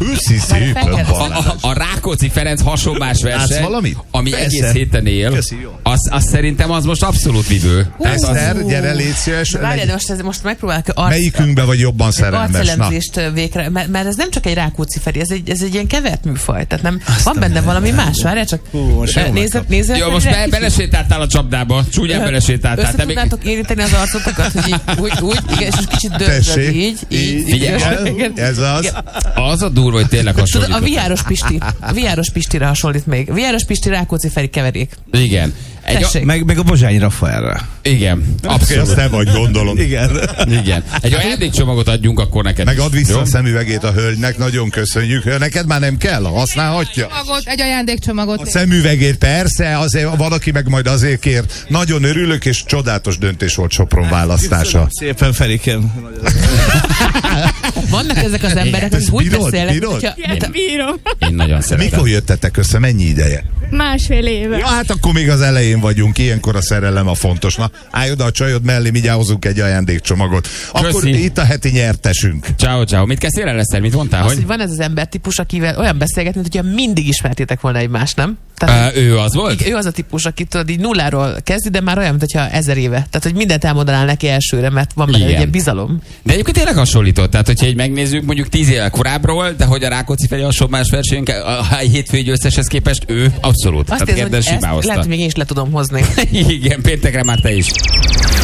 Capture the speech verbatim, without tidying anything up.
Köszi szépen, a, a, a Rákóczi Ferenc hasonlás verseny, ami Persze. egész héten él, az, az szerintem az most abszolút vívő. Eszter, gyere, légy szíves. Várjál, de most, ez, most megpróbálok arc, Melyikünkbe vagy jobban szerelmes? arcelemzést végre, mert, mert ez nem csak egy Rákóczi Feri, ez egy, ez egy ilyen kevert műfaj, tehát nem, van benne valami más, várjál csak. Nézzet, nézzet. Jó, most be, belesétáltál a csapdába, csúnyán belesétáltál. Össze tudnátok érinteni az arcotokat, hogy így, úgy, úgy, igen, és kicsit dörzsöd így, így. Igen, ez az. Az a durva, hogy tényleg hasonlít. A Viáros Pisti, a Viáros Pistire hasonlít még. Viáros Pisti, Rákóczi Feri keverék. Igen. Egy a, meg, meg a Bozsányi Rafaelre. Igen, abszolút. Azt te vagy, gondolom. Igen. Igen. Egy ajándékcsomagot adjunk akkor neked. Meg add vissza jó? A szemüvegét a hölgynek, nagyon köszönjük. Neked már nem kell, használhatja. Egy ajándékcsomagot. A szemüvegét persze, azért valaki meg majd azért kér. Nagyon örülök, és csodálatos döntés volt Sopron választása. Szépen, Ferikém. Vannak ezek az emberek, akik úgy beszélnek, hogyha... Igen, bírom. Én nagyon szeretem. Mikor jöttetek össze, mennyi ideje? Másfél éve. Ja, hát akkor még az elején vagyunk, ilyenkor a szerelem a fontos. Na, állj oda a csajod mellé, mindjárt hozunk egy ajándékcsomagot. Akkor Köszi. itt a heti nyertesünk. Ciao, ciao. Mit kezdtél el, Eszter? Mit mondtál, Az, hogy? hogy van ez az embertípus, akivel olyan beszélgetni, mint hogyha mindig ismertétek volna egymást, nem? Tehát, Uh, ő az volt? igen, ő az a típus, aki tudod, így nulláról kezdi, de már olyan, mint hogyha ezer éve. Tehát, hogy mindent elmondanál neki elsőre, mert van benne egy ilyen bizalom. De egyébként tényleg hasonlított. Tehát, hogyha így megnézzük mondjuk tíz éve korábbról, de hogy a Rákóczi Feri hasonlás versenyünk a hétfői győzteshez képest, ő abszolút. Azt Tehát érzem, hogy ezt lehet, hogy még én is le tudom hozni. Igen, péntekre már te is.